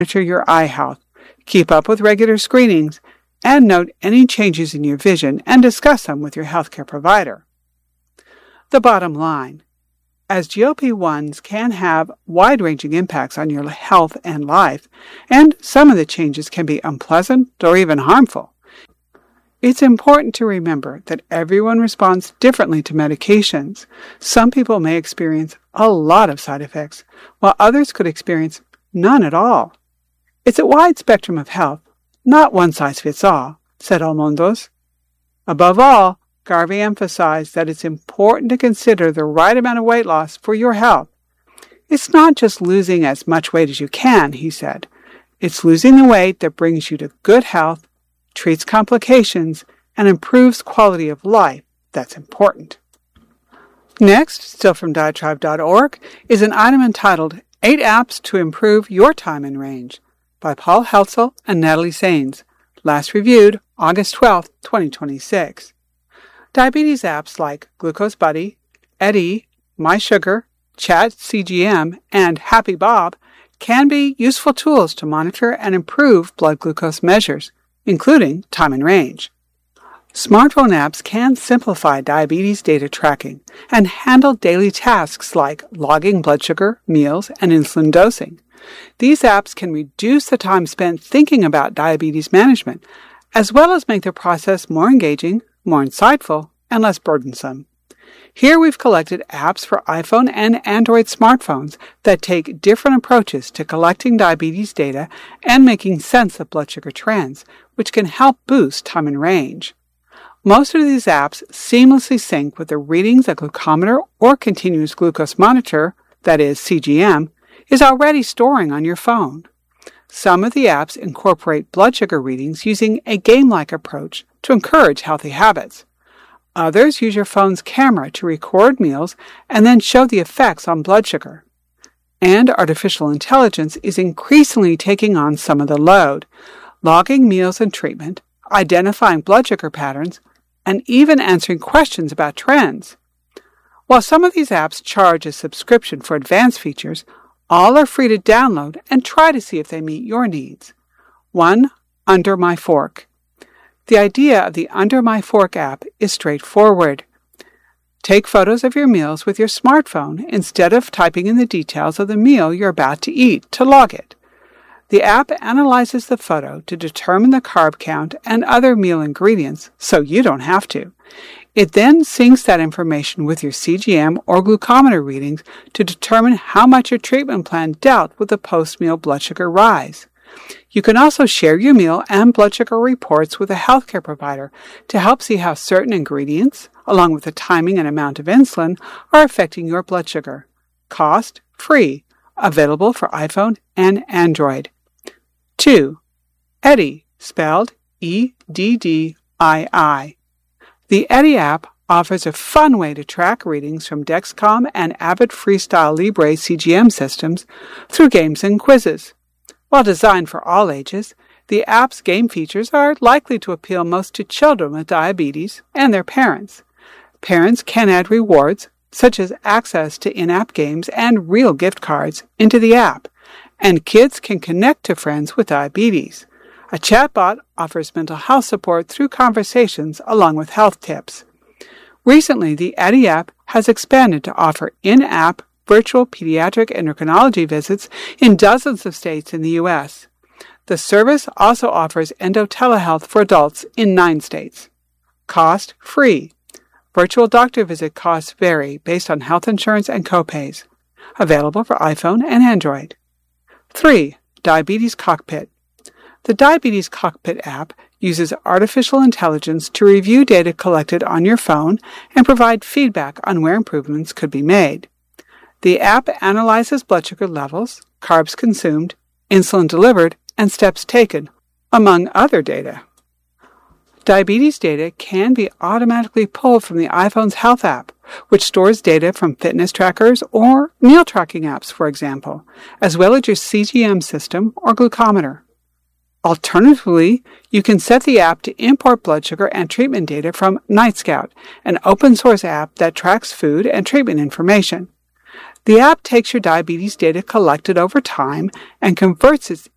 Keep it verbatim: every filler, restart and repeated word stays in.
monitor your eye health, keep up with regular screenings, and note any changes in your vision and discuss them with your healthcare provider. The bottom line: as G L P ones can have wide-ranging impacts on your health and life, and some of the changes can be unpleasant or even harmful, it's important to remember that everyone responds differently to medications. Some people may experience a lot of side effects, while others could experience none at all. It's a wide spectrum of health, not one size fits all, said Almondos. Above all, Garvey emphasized that it's important to consider the right amount of weight loss for your health. It's not just losing as much weight as you can, he said. It's losing the weight that brings you to good health, treats complications, and improves quality of life that's important. Next, still from diatribe dot org, is an item entitled Eight Apps to Improve Your Time in Range by Paul Heltzel and Natalie Sains, last reviewed August twelfth, twenty twenty-six. Diabetes apps like Glucose Buddy, Eddie, My Sugar, Chat C G M, and Happy Bob can be useful tools to monitor and improve blood glucose measures, including time in range. Smartphone apps can simplify diabetes data tracking and handle daily tasks like logging blood sugar, meals, and insulin dosing. These apps can reduce the time spent thinking about diabetes management, as well as make the process more engaging, more insightful, and less burdensome. Here we've collected apps for iPhone and Android smartphones that take different approaches to collecting diabetes data and making sense of blood sugar trends, which can help boost time in range. Most of these apps seamlessly sync with the readings a glucometer or continuous glucose monitor, that is C G M, is already storing on your phone. Some of the apps incorporate blood sugar readings using a game-like approach to encourage healthy habits. Others use your phone's camera to record meals and then show the effects on blood sugar. And artificial intelligence is increasingly taking on some of the load, logging meals and treatment, identifying blood sugar patterns, and even answering questions about trends. While some of these apps charge a subscription for advanced features, all are free to download and try to see if they meet your needs. One, Under My Fork. The idea of the Under My Fork app is straightforward. Take photos of your meals with your smartphone instead of typing in the details of the meal you're about to eat to log it. The app analyzes the photo to determine the carb count and other meal ingredients, so you don't have to. It then syncs that information with your C G M or glucometer readings to determine how much your treatment plan dealt with the post-meal blood sugar rise. You can also share your meal and blood sugar reports with a healthcare provider to help see how certain ingredients, along with the timing and amount of insulin, are affecting your blood sugar. Cost free, available for iPhone and Android. Two, Eddie, spelled E D D I I. The Eddie app offers a fun way to track readings from Dexcom and Abbott Freestyle Libre C G M systems through games and quizzes. While designed for all ages, the app's game features are likely to appeal most to children with diabetes and their parents. Parents can add rewards, such as access to in-app games and real gift cards, into the app, and kids can connect to friends with diabetes. A chatbot offers mental health support through conversations along with health tips. Recently, the Eddie app has expanded to offer in-app virtual pediatric endocrinology visits in dozens of states in the U S. The service also offers endo telehealth for adults in nine states. Cost free. Virtual doctor visit costs vary based on health insurance and copays. Available for iPhone and Android. Three. Diabetes Cockpit. The Diabetes Cockpit app uses artificial intelligence to review data collected on your phone and provide feedback on where improvements could be made. The app analyzes blood sugar levels, carbs consumed, insulin delivered, and steps taken, among other data. Diabetes data can be automatically pulled from the iPhone's Health app, which stores data from fitness trackers or meal tracking apps, for example, as well as your C G M system or glucometer. Alternatively, you can set the app to import blood sugar and treatment data from NightScout, an open-source app that tracks food and treatment information. The app takes your diabetes data collected over time and converts it